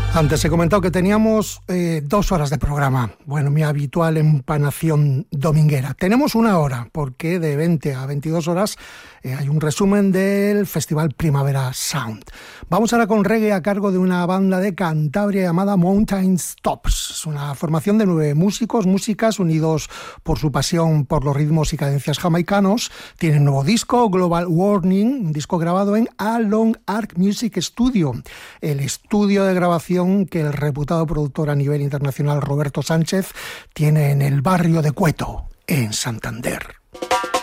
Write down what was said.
Antes he comentado que teníamos 2 horas de programa. Bueno, mi habitual empanación dominguera. Tenemos 1 hora, porque de 20 a 22 horas hay un resumen del Festival Primavera Sound. Vamos ahora con reggae a cargo de una banda de Cantabria llamada Mountain Stops. Es una formación de 9 músicas unidos por su pasión por los ritmos y cadencias jamaicanos. Tienen un nuevo disco, Global Warning, un disco grabado en A Long Arc Music Studio, el estudio de grabación que el reputado productor a nivel internacional Roberto Sánchez tiene en el barrio de Cueto, en Santander.